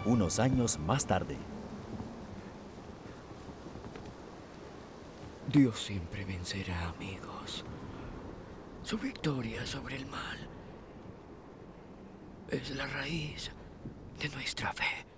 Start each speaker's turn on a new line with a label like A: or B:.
A: Unos años más tarde.
B: Dios siempre vencerá, amigos. Su victoria sobre el mal es la raíz de nuestra fe.